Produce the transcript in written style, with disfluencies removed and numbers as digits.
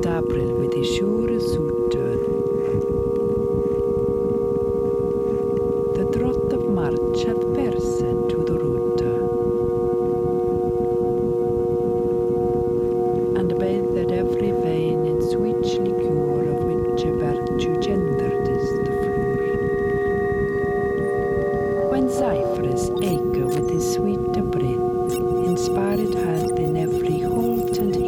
April with his sure suitor. The drought of March hath percent to the rooter, and bathed every vein in sweet liqueur of which a virtue gendered is the floor. When Zephyrus ache with his sweet